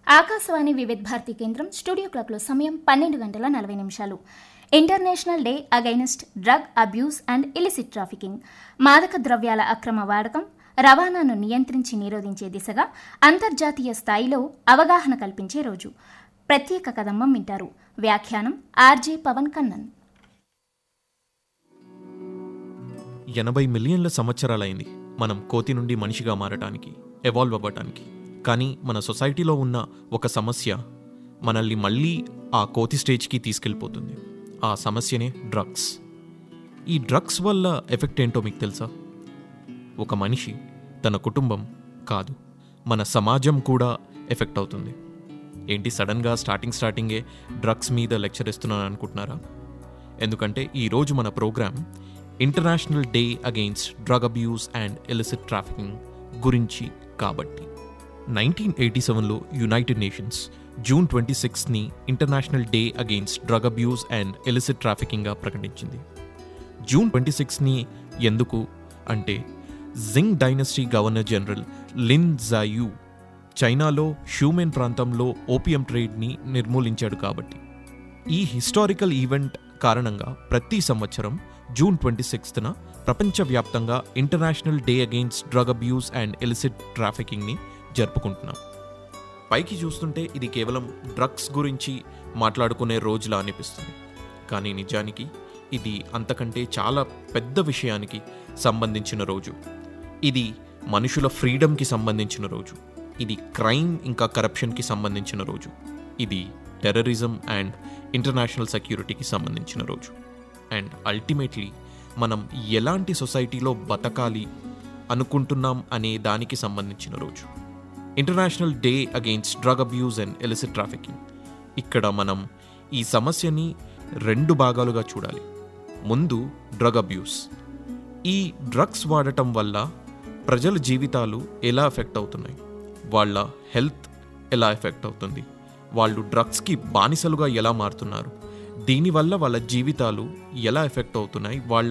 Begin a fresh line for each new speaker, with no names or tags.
ఆకాశవాణి వివిధ భారతి కేంద్రం స్టూడియో క్లాక్లో సమయం 12:40. International day against drug abuse and illicit trafficking, మాదక ద్రవ్యాల అక్రమ వాడకం, రవాణాను నియంత్రించి నిరోధించే దిశగా అంతర్జాతీయ స్థాయిలో అవగాహన కల్పించే రోజు. ప్రత్యేక కథంబం వింటారు. వ్యాఖ్యానం ఆర్జే పవన్ కన్నన్.
80 మిలియన్ల సంవత్సరాలైంది మనం కోతి నుండి మనిషిగా మారటానికి, ఎవాల్వ్ అవ్వటానికి. కానీ మన సొసైటీలో ఉన్న ఒక సమస్య మనల్ని మళ్ళీ ఆ కోతి స్టేజ్కి తీసుకెళ్ళిపోతుంది. ఆ సమస్యనే డ్రగ్స్. ఈ డ్రగ్స్ వల్ల ఎఫెక్ట్ ఏంటో మీకు తెలుసా? ఒక మనిషి, తన కుటుంబం కాదు, మన సమాజం కూడా ఎఫెక్ట్ అవుతుంది. ఏంటి సడన్గా స్టార్టింగే డ్రగ్స్ మీద లెక్చర్ ఇస్తున్నాను అనుకుంటున్నారా? ఎందుకంటే ఈరోజు మన programme international day against drug abuse and illicit trafficking గురించి కాబట్టి. 1987లో United nations June 26ని international day against drug abuse and illicit ట్రాఫికింగ్గా ప్రకటించింది. జూన్ 26ని ఎందుకు అంటే, జింగ్ డైనస్టీ గవర్నర్ జనరల్ లిన్ జాయూ చైనాలో షూమెన్ ప్రాంతంలో ఓపియం ట్రేడ్ని నిర్మూలించాడు కాబట్టి. ఈ హిస్టారికల్ ఈవెంట్ కారణంగా ప్రతి సంవత్సరం జూన్ 26న ప్రపంచవ్యాప్తంగా international day against drug abuse and illicit ట్రాఫికింగ్ని జరుపుకుంటున్నాం. పైకి చూస్తుంటే ఇది కేవలం డ్రగ్స్ గురించి మాట్లాడుకునే రోజులా అనిపిస్తుంది. కానీ నిజానికి ఇది అంతకంటే చాలా పెద్ద విషయానికి సంబంధించిన రోజు. ఇది మనుషుల ఫ్రీడమ్కి సంబంధించిన రోజు. ఇది క్రైమ్ ఇంకా కరప్షన్కి సంబంధించిన రోజు. ఇది టెర్రరిజం అండ్ ఇంటర్నేషనల్ సెక్యూరిటీకి సంబంధించిన రోజు. అండ్ అల్టిమేట్లీ మనం ఎలాంటి సొసైటీలో బతకాలి అనుకుంటున్నాం అనే దానికి సంబంధించిన రోజు. International day against drug abuse and illicit trafficking. ఇక్కడ మనం ఈ సమస్యని 2 భాగాలుగా చూడాలి. ముందు డ్రగ్ అబ్యూస్. ఈ డ్రగ్స్ వాడటం వల్ల ప్రజల జీవితాలు ఎలా ఎఫెక్ట్ అవుతున్నాయి, వాళ్ళ హెల్త్ ఎలా ఎఫెక్ట్ అవుతుంది, వాళ్ళు డ్రగ్స్కి బానిసలుగా ఎలా మారుతున్నారు, దీనివల్ల వాళ్ళ జీవితాలు ఎలా ఎఫెక్ట్ అవుతున్నాయి, వాళ్ళ